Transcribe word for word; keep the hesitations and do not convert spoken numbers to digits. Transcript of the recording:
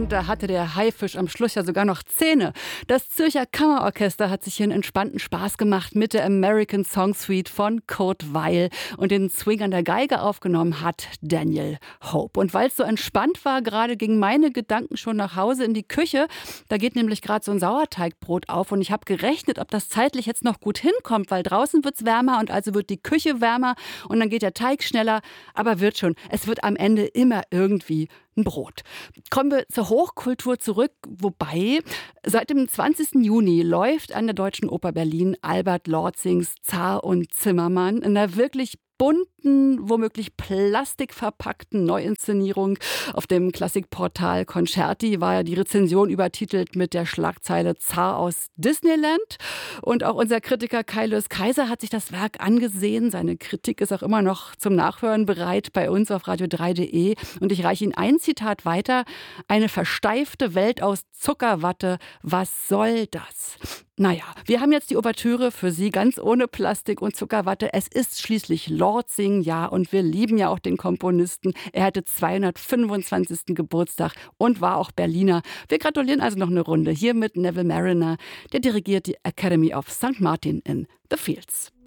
und da hatte der Haifisch am Schluss ja sogar noch Zähne. Das Zürcher Kammerorchester hat sich hier einen entspannten Spaß gemacht mit der American Song Suite von Kurt Weill und den Swing an der Geige aufgenommen hat Daniel Hope. Und weil es so entspannt war, gerade gingen meine Gedanken schon nach Hause in die Küche. Da geht nämlich gerade so ein Sauerteigbrot auf und ich habe gerechnet, ob das zeitlich jetzt noch gut hinkommt, weil draußen wird es wärmer und also wird die Küche wärmer und dann geht der Teig schneller, aber wird schon. Es wird am Ende immer irgendwie ein Brot. Kommen wir zur Hochkultur zurück, wobei seit dem zwanzigsten Juni läuft an der Deutschen Oper Berlin Albert Lorzings Zar und Zimmermann in einer wirklich bunten, womöglich plastikverpackten Neuinszenierung. Auf dem Klassikportal Concerti war ja die Rezension übertitelt mit der Schlagzeile Zar aus Disneyland. Und auch unser Kritiker Kai-Lös Kaiser hat sich das Werk angesehen. Seine Kritik ist auch immer noch zum Nachhören bereit bei uns auf radio drei punkt de. Und ich reiche Ihnen ein Zitat weiter. Eine versteifte Welt aus Zuckerwatte. Was soll das? Naja, wir haben jetzt die Ouvertüre für Sie ganz ohne Plastik und Zuckerwatte. Es ist schließlich Lorzing, ja, und wir lieben ja auch den Komponisten. Er hatte zweihundertfünfundzwanzigsten Geburtstag und war auch Berliner. Wir gratulieren also noch eine Runde hier mit Neville Marriner. Der dirigiert die Academy of Sankt Martin in the Fields.